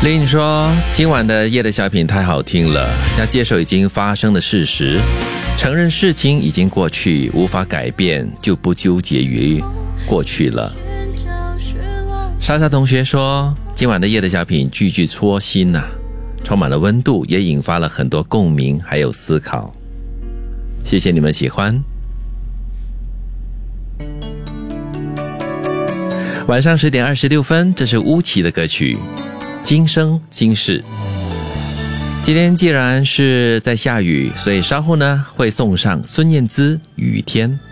林说，今晚的夜的小品太好听了，要接受已经发生的事实，承认事情已经过去，无法改变，就不纠结于过去了。莎莎同学说，今晚的夜的小品句句戳心啊，充满了温度，也引发了很多共鸣还有思考。谢谢你们喜欢。晚上10点26分，这是巫启的歌曲今生今世。今天既然是在下雨，所以稍后呢会送上孙燕姿雨天。